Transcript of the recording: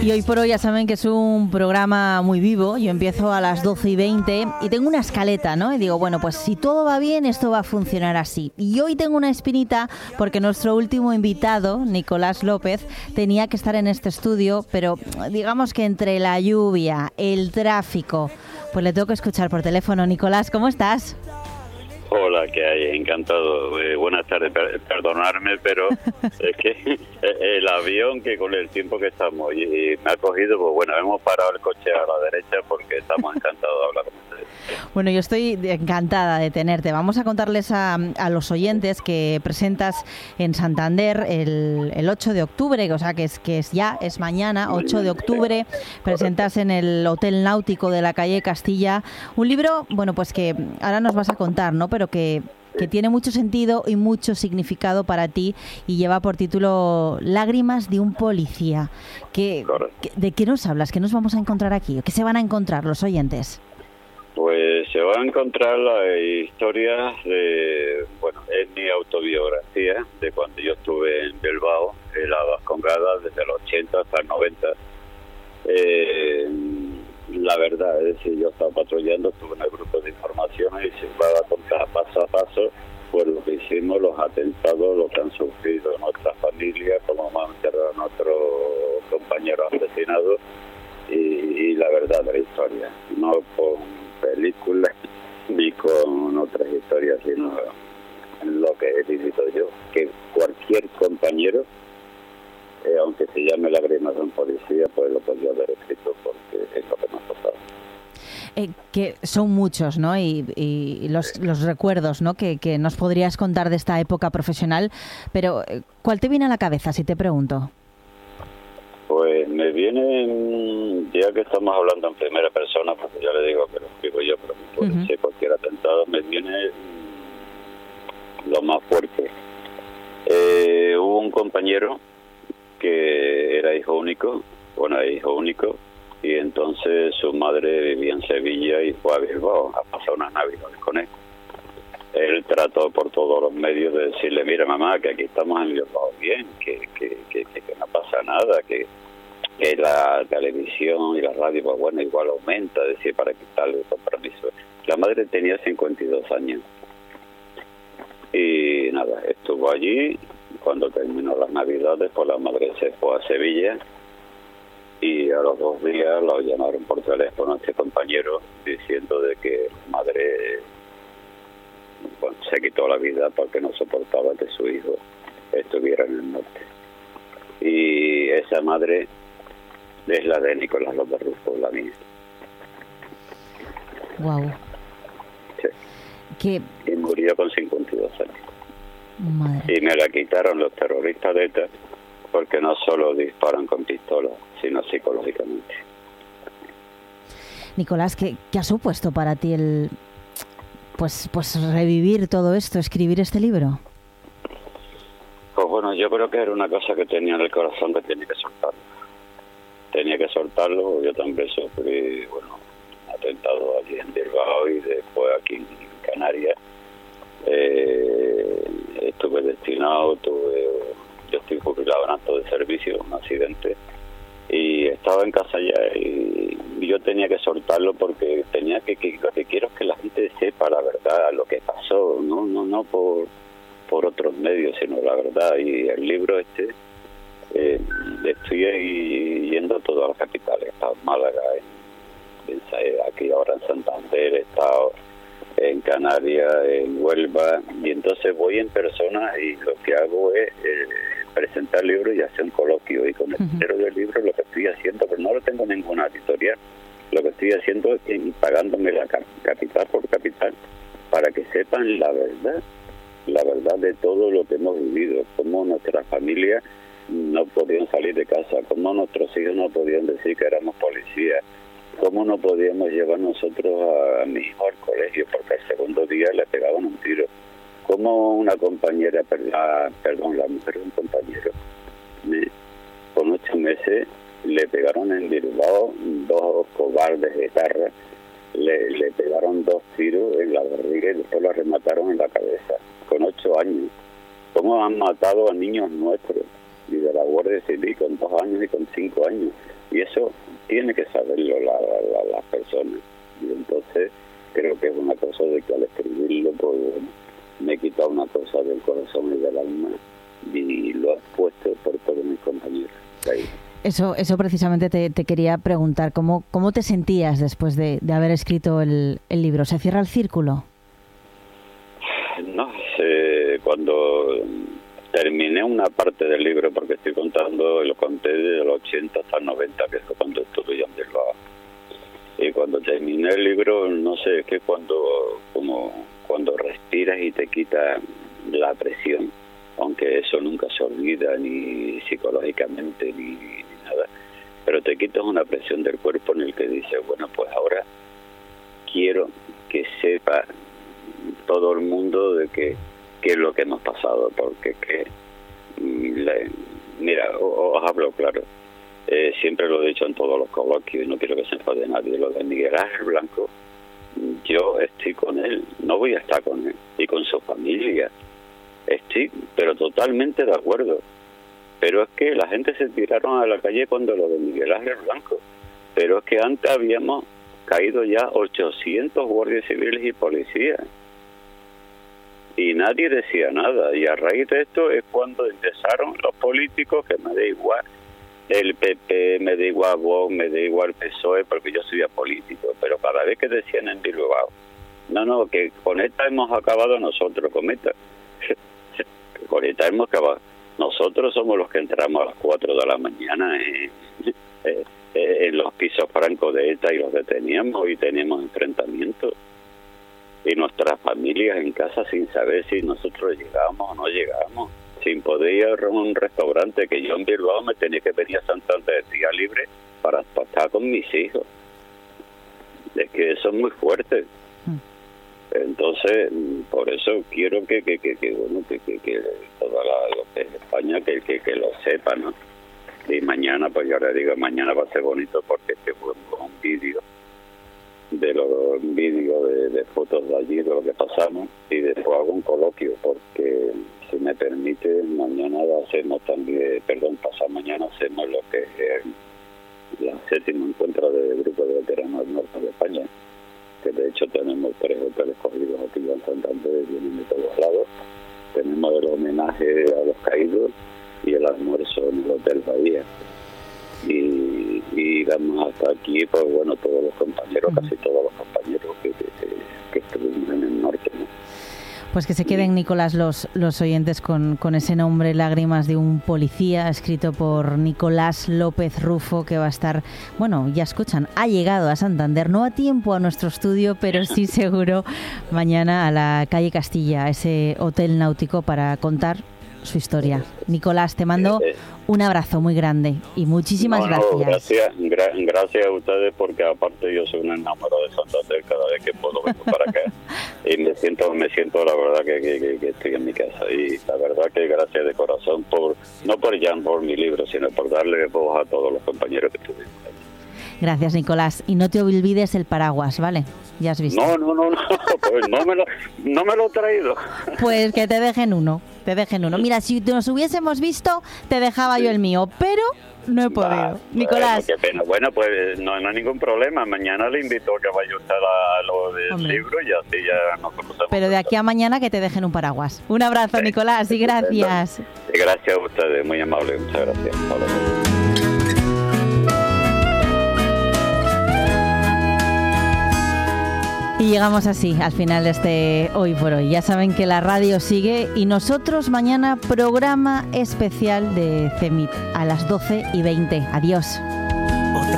Y hoy por hoy ya saben que es un programa muy vivo. Yo empiezo a las 12:20 y tengo una escaleta, ¿no? Y digo, bueno, pues si todo va bien, esto va a funcionar así. Y hoy tengo una espinita porque nuestro último invitado, Nicolás López, tenía que estar en este estudio, pero digamos que entre la lluvia, el tráfico, pues le tengo que escuchar por teléfono. Nicolás, ¿cómo estás? Hola, ¿qué hay? Encantado. Buenas tardes. Perdonarme, pero es que el avión, que con el tiempo que estamos y me ha cogido, pues bueno, hemos parado el coche a la derecha porque estamos encantados de hablar con ustedes. Bueno, yo estoy encantada de tenerte. Vamos a contarles a los oyentes que presentas en Santander el 8 de octubre, o sea que es mañana, 8 de octubre. Presentas en el Hotel Náutico de la calle Castilla un libro, bueno, pues que ahora nos vas a contar, ¿no? Pero que tiene mucho sentido y mucho significado para ti y lleva por título Lágrimas de un policía. ¿De qué nos hablas? ¿Qué nos vamos a encontrar aquí? ¿Qué se van a encontrar los oyentes? Pues se van a encontrar las historias de, bueno, es mi autobiografía de cuando yo estuve en Bilbao, en la Vascongada, desde los 80 hasta el 90. La verdad, es decir, yo estaba patrullando, estuve en el grupo de información y se va a contar paso a paso pues lo que hicimos, los atentados, lo que han sufrido nuestras familias, cómo hemos enterrado a nuestros compañeros asesinados y la verdad de la historia, no con películas ni con otras historias, sino lo que he vivido yo, que cualquier compañero, aunque se llame Lágrimas de un policía, pues lo podría haber escrito porque es lo que me ha pasado. Que son muchos, ¿no? Y los recuerdos, ¿no? Que nos podrías contar de esta época profesional, pero ¿cuál te viene a la cabeza, si te pregunto? Pues me viene, ya que estamos hablando en primera persona, porque ya le digo que lo escribo yo, pero puede ser cualquier atentado, me viene lo más fuerte. Hubo un compañero que era hijo único, y entonces su madre vivía en Sevilla y fue a Bilbao a pasar unas navidades con él. Él trató por todos los medios de decirle, mira mamá, que aquí estamos en Bilbao bien, que no pasa nada, que la televisión y la radio, pues bueno, igual aumenta, decir, para quitarle el compromiso. La madre tenía 52 años. Y nada, estuvo allí. Cuando terminó las navidades, pues la madre se fue a Sevilla y a los 2 días lo llamaron por teléfono a este compañero diciendo de que la madre se quitó la vida porque no soportaba que su hijo estuviera en el norte. Y esa madre es la de Nicolás López Rufo, la mía. Wow. Sí. Y murió con 52 años. Madre. Y me la quitaron los terroristas de ETA porque no solo disparan con pistolas, sino psicológicamente. Nicolás, ¿qué ha supuesto para ti el pues revivir todo esto, escribir este libro? Pues bueno, yo creo que era una cosa que tenía en el corazón que tenía que soltarlo. Yo también sufrí, bueno, atentado allí en Bilbao y después aquí en Canarias. Estuve destinado, yo estoy jubilado en acto de servicio, un accidente, y estaba en casa ya y yo tenía que soltarlo porque tenía que lo que quiero es que la gente sepa la verdad, lo que pasó, no por otros medios, sino la verdad. Y el libro estoy yendo a todas las capitales, he estado en Málaga, aquí ahora en Santander, he estado en Canarias, en Huelva, y entonces voy en persona y lo que hago es presentar el libro y hacer un coloquio, y con el dinero del libro lo que estoy haciendo, pero no lo tengo ninguna editorial, lo que estoy haciendo es pagándome la capital por capital para que sepan la verdad de todo lo que hemos vivido, cómo nuestras familias no podían salir de casa, cómo nuestros hijos no podían decir que éramos policías, cómo no podíamos llevar nosotros a mi hijo al colegio porque el segundo día le pegaban un tiro, cómo una compañera, la mujer de un compañero, con 8 meses le pegaron en Bilbao 2 cobardes de etarra, le pegaron 2 tiros en la barriga y después la remataron en la cabeza, con 8 años. Cómo han matado a niños nuestros, y de la Guardia Civil con 2 años y con 5 años. Y eso tiene que saberlo las personas. Y entonces creo que es una cosa de que al escribirlo, pues bueno, me he quitado una cosa del corazón y del alma y lo he puesto por todos mis compañeros. Ahí. Eso precisamente te quería preguntar. ¿Cómo te sentías después de haber escrito el libro? ¿Se cierra el círculo? No sé, cuando terminé una parte del libro, porque estoy contando, lo conté de los 80 hasta el 90, que es cuando estuve yo en Bilbao. Y cuando terminé el libro, no sé, es que cuando respiras y te quita la presión, aunque eso nunca se olvida, ni psicológicamente, ni nada, pero te quitas una presión del cuerpo en el que dices, bueno, pues ahora quiero que sepa todo el mundo de qué es lo que hemos pasado, porque mira, os hablo claro, siempre lo he dicho en todos los coloquios y no quiero que se enfade nadie, lo de Miguel Ángel Blanco, yo estoy con él, no voy a estar con él y con su familia, estoy pero totalmente de acuerdo, pero es que la gente se tiraron a la calle cuando lo de Miguel Ángel Blanco, pero es que antes habíamos caído ya 800 guardias civiles y policías y nadie decía nada, y a raíz de esto es cuando empezaron los políticos, que me da igual el PP, me da igual Vox, me da igual PSOE, porque yo soy político, pero cada vez que decían en Bilbao, no, que con esta hemos acabado nosotros, con esta hemos acabado, nosotros somos los que entramos a las 4 de la mañana en los pisos francos de ETA y los deteníamos y teníamos enfrentamientos, y nuestras familias en casa sin saber si nosotros llegábamos o no llegábamos, sin poder ir a un restaurante, que yo en Bilbao me tenía que venir a Santander día libre para estar con mis hijos. Es que eso es muy fuerte. Entonces, por eso quiero que toda lo que es España que lo sepa, ¿no? Y mañana, pues yo le digo, mañana va a ser bonito porque este fue un vídeo de fotos de allí, de lo que pasamos, y después hago un coloquio, porque si me permite, mañana hacemos también, pasado mañana hacemos lo que es el 7º encuentro del grupo de veteranos del norte de España, que de hecho tenemos 3 hoteles cogidos aquí en Santander, vienen de todos lados. Tenemos el homenaje a los caídos y el almuerzo en el Hotel Bahía. Y vamos hasta aquí, pues bueno, todos los compañeros, casi todos los compañeros que estuvimos en el norte, ¿no? Pues que se queden, Nicolás, los oyentes con ese nombre, Lágrimas de un policía, escrito por Nicolás López Rufo, que va a estar, bueno, ya escuchan, ha llegado a Santander, no a tiempo a nuestro estudio, pero sí seguro mañana a la calle Castilla, a ese hotel náutico, para contar su historia. Nicolás, te mando un abrazo muy grande y muchísimas gracias. Gracias a ustedes, porque aparte yo soy un enamorado de Santander, cada vez que puedo vengo para acá y me siento la verdad que estoy en mi casa, y la verdad que gracias de corazón no por mi libro, sino por darle voz a todos los compañeros que tuvimos ahí. Gracias, Nicolás, y no te olvides el paraguas, ¿vale? Ya has visto. No, pues no me lo he traído. Pues que te dejen uno. Mira, si nos hubiésemos visto, te dejaba yo el mío, pero no he podido. Nicolás. Qué pena. Bueno, pues no hay ningún problema. Mañana le invito a que vaya usted a lo del libro y así ya nos conocemos. Pero de aquí a mañana que te dejen un paraguas. Un abrazo, Nicolás, y gracias. Y gracias a ustedes, muy amable. Muchas gracias. Hasta luego. Y llegamos así al final de este Hoy por Hoy. Ya saben que la radio sigue y nosotros mañana programa especial de CEMIT a las 12:20. Adiós.